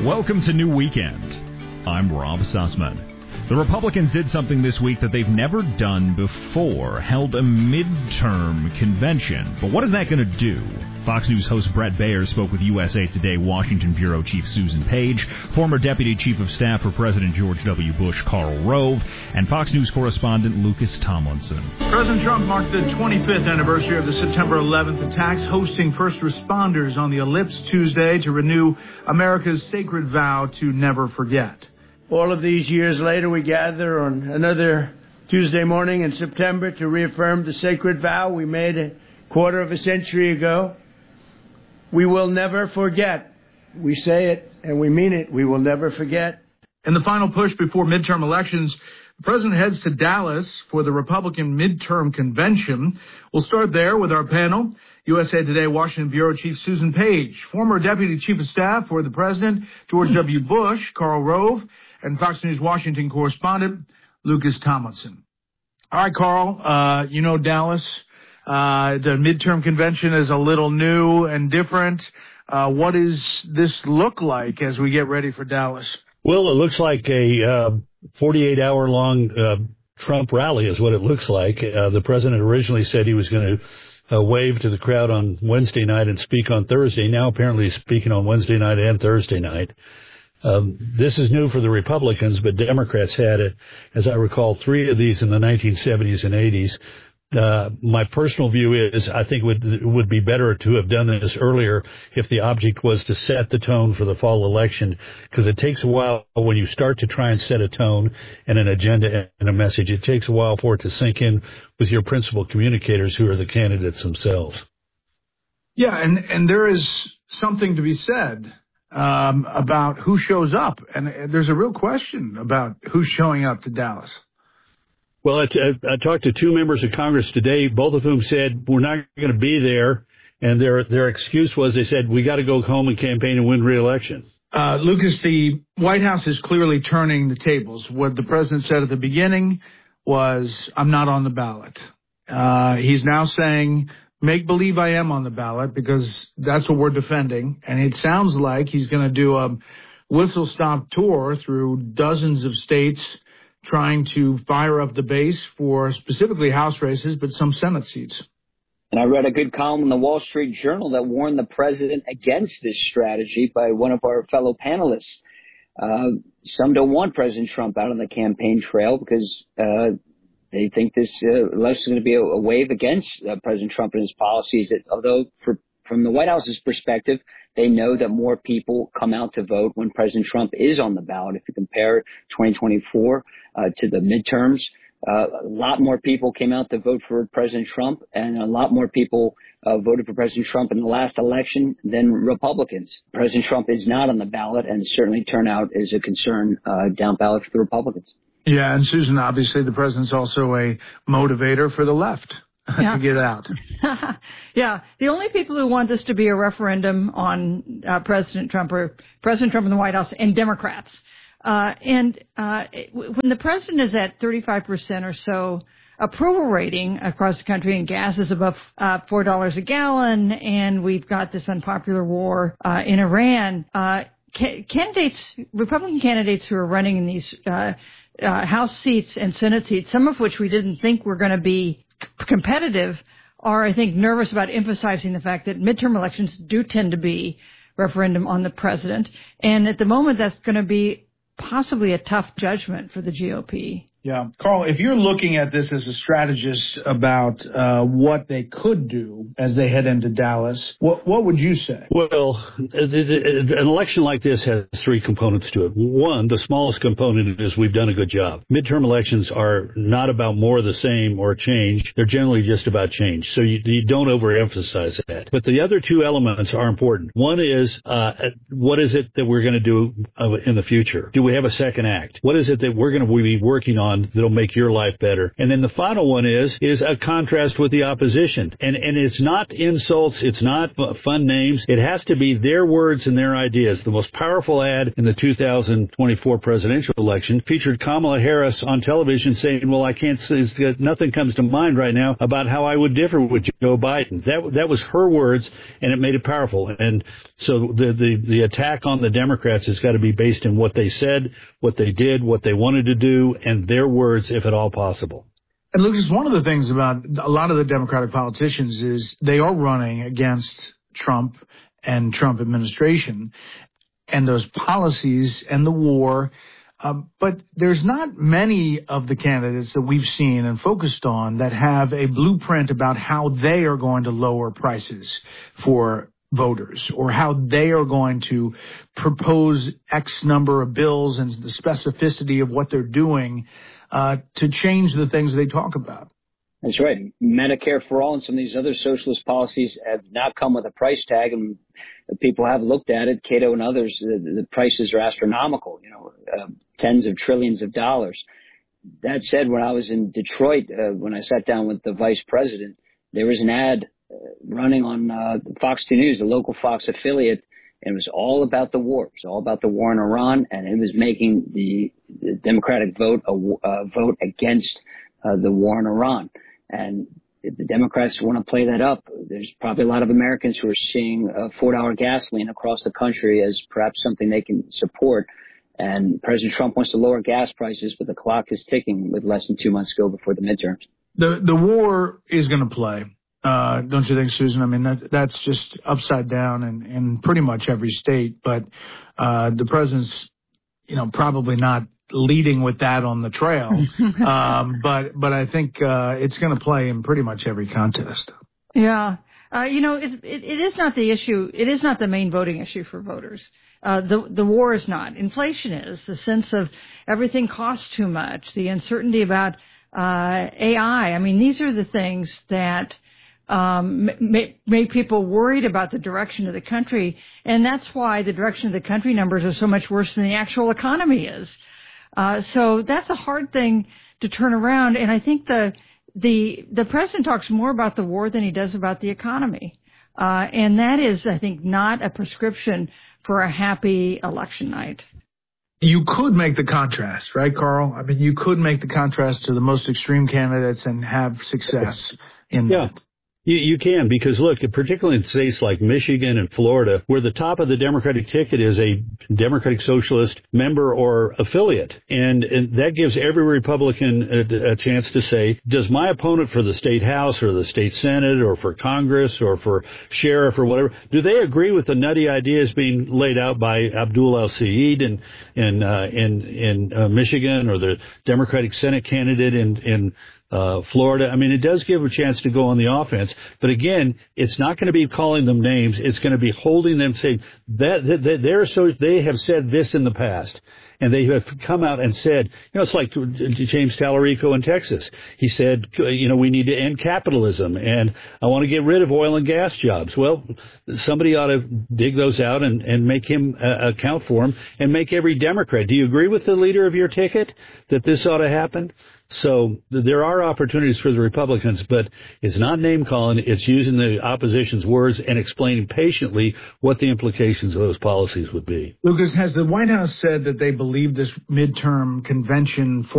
Welcome to New Weekend. I'm Rob Sussman. The Republicans did something this week that they've never done before, held a midterm convention. But what is that going to do? Fox News host Bret Baier spoke with USA Today Washington Bureau Chief Susan Page, former Deputy Chief of Staff for President George W. Bush Karl Rove, and Fox News correspondent Lucas Tomlinson. President Trump marked the 25th anniversary of the September 11th attacks, hosting first responders on the Ellipse Tuesday to renew America's sacred vow to never forget. All of these years later, we gather on another Tuesday morning in September to reaffirm the sacred vow we made a quarter of a century ago. We will never forget. We say it and we mean it. We will never forget. In the final push before midterm elections, the president heads to Dallas for the Republican midterm convention. We'll start there with our panel. USA Today Washington Bureau Chief Susan Page, former Deputy Chief of Staff for the President George W. Bush Karl Rove, and Fox News Washington correspondent Lucas Tomlinson. All right, Karl, Dallas, the midterm convention is a little new and different. What does this look like as we get ready for Dallas? Well, it looks like a 48-hour-long Trump rally is what it looks like. The president originally said he was going to wave to the crowd on Wednesday night and speak on Thursday. Now apparently he's speaking on Wednesday night and Thursday night. This is new for the Republicans, but Democrats had it, as I recall, 3 of these in the 1970s and 80s. My personal view is I think it would be better to have done this earlier if the object was to set the tone for the fall election, because it takes a while when you start to try and set a tone and an agenda and a message. It takes a while for it to sink in with your principal communicators, who are the candidates themselves. Yeah, and there is something to be said about who shows up, and there's a real question about who's showing up to Dallas. Well, I talked to 2 members of Congress today, both of whom said we're not going to be there, and their excuse was they said we got to go home and campaign and win re-election. Lucas, the White House is clearly turning the tables. What the president said at the beginning was, I'm not on the ballot. He's now saying, make believe I am on the ballot, because that's what we're defending. And it sounds like he's going to do a whistle-stop tour through dozens of states, trying to fire up the base for specifically House races, but some Senate seats. And I read a good column in the Wall Street Journal that warned the president against this strategy by one of our fellow panelists. Some don't want President Trump out on the campaign trail because they think this election is going to be a wave against President Trump and his policies. Although from the White House's perspective, they know that more people come out to vote when President Trump is on the ballot. If you compare 2024 to the midterms, a lot more people came out to vote for President Trump, and a lot more people voted for President Trump in the last election than Republicans. President Trump is not on the ballot, and certainly turnout is a concern down ballot for the Republicans. Yeah, and Susan, obviously the president's also a motivator for the left. To get out. Yeah. The only people who want this to be a referendum on President Trump are President Trump in the White House and Democrats. When the president is at 35% or so approval rating across the country, and gas is above $4 a gallon, and we've got this unpopular war in Iran, Republican candidates who are running in these House seats and Senate seats, some of which we didn't think were going to be competitive, are, I think, nervous about emphasizing the fact that midterm elections do tend to be referendum on the president. And at the moment, that's going to be possibly a tough judgment for the GOP. Yeah. Karl, if you're looking at this as a strategist about what they could do as they head into Dallas, what would you say? Well, an election like this has 3 components to it. One, the smallest component is we've done a good job. Midterm elections are not about more of the same or change. They're generally just about change. So you don't overemphasize that. But the other 2 elements are important. One is what is it that we're going to do in the future? Do we have a second act? What is it that we're going to be working on on that'll make your life better. And then the final one is a contrast with the opposition. And it's not insults. It's not fun names. It has to be their words and their ideas. The most powerful ad in the 2024 presidential election featured Kamala Harris on television saying, well, I can't say, nothing comes to mind right now about how I would differ with Joe Biden. That was her words, and it made it powerful. And so the attack on the Democrats has got to be based in what they said, what they did, what they wanted to do, and their words, if at all possible. And Lucas, one of the things about a lot of the Democratic politicians is they are running against Trump and Trump administration and those policies and the war. But there's not many of the candidates that we've seen and focused on that have a blueprint about how they are going to lower prices for voters or how they are going to propose X number of bills and the specificity of what they're doing to change the things they talk about. That's right. Medicare for all and some of these other socialist policies have not come with a price tag, and people have looked at it. Cato and others, the prices are astronomical, tens of trillions of dollars. That said, when I was in Detroit, when I sat down with the vice president, there was an ad running on Fox 2 News, the local Fox affiliate, and it was all about the war. It was all about the war in Iran, and it was making the Democratic vote a vote against the war in Iran. And if the Democrats want to play that up, there's probably a lot of Americans who are seeing $4 gasoline across the country as perhaps something they can support. And President Trump wants to lower gas prices, but the clock is ticking with less than 2 months to go before the midterms. The war is going to play. Don't you think, Susan? I mean, that's just upside down in pretty much every state. But the president's, probably not leading with that on the trail. But I think it's going to play in pretty much every contest. Yeah. It is not the issue. It is not the main voting issue for voters. The war is not. Inflation is. The sense of everything costs too much. The uncertainty about AI. I mean, these are the things that make people worried about the direction of the country. And that's why the direction of the country numbers are so much worse than the actual economy is. So that's a hard thing to turn around. And I think the president talks more about the war than he does about the economy. And that is, I think, not a prescription for a happy election night. You could make the contrast, right, Carl? I mean, you could make the contrast to the most extreme candidates and have success in that. You can, because look, particularly in states like Michigan and Florida, where the top of the Democratic ticket is a Democratic Socialist member or affiliate. And that gives every Republican a chance to say, does my opponent for the state house or the state senate or for Congress or for sheriff or whatever, do they agree with the nutty ideas being laid out by Abdul El-Sayed in Michigan, or the Democratic Senate candidate in Florida? I mean, it does give a chance to go on the offense, but again, it's not going to be calling them names. It's going to be holding them, saying that they have said this in the past, and they have come out and said, it's like James Tallarico in Texas. He said, we need to end capitalism, and I want to get rid of oil and gas jobs. Well, somebody ought to dig those out and make him account for them, and make every Democrat. Do you agree with the leader of your ticket that this ought to happen? So there are opportunities for the Republicans, but it's not name-calling. It's using the opposition's words and explaining patiently what the implications of those policies would be. Lucas, has the White House said that they believe this midterm convention